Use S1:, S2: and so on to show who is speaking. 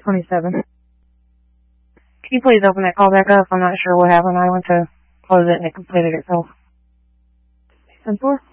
S1: 27.
S2: Can you please open that call back up? I'm not sure what happened. I went to close it and it completed itself.
S1: 10-4.